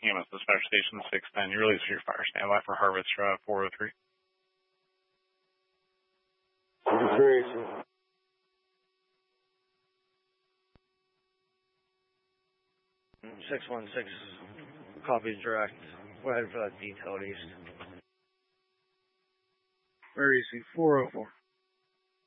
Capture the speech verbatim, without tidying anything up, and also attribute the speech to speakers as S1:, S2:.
S1: E M S Dispatch Station six ten. You release your fire standby for Harvest Drive four oh three.
S2: six one six, copies direct. Go ahead for that detailed east.
S3: Where is he? four oh four.